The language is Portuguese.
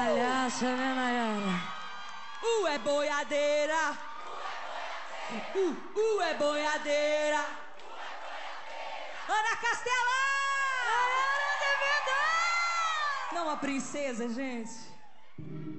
palhaça, né, Nayara? É boiadeira. É boiadeira. Ana Castela! Não, a princesa, gente.